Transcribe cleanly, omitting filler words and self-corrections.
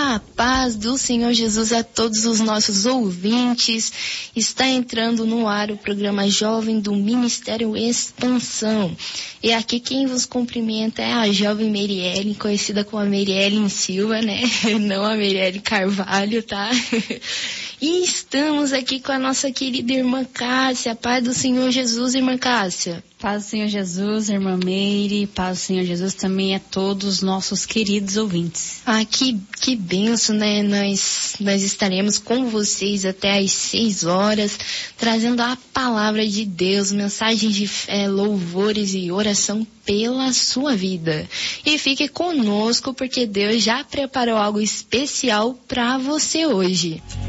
A paz do Senhor Jesus a todos os nossos ouvintes. Está entrando no ar o programa Jovem do Ministério Expansão. E aqui quem vos cumprimenta é a jovem Merielle, conhecida como a Merielle Silva, né? Não a Merielle Carvalho, tá? E estamos aqui com a nossa querida irmã Cássia. Paz do Senhor Jesus, irmã Cássia. Paz do Senhor Jesus, irmã Meire, paz do Senhor Jesus também a todos os nossos queridos ouvintes. Ah, que benção, né? Nós estaremos com vocês até às 6 horas, trazendo a palavra de Deus, mensagens de fé, louvores e oração pela sua vida. E fique conosco porque Deus já preparou algo especial para você hoje.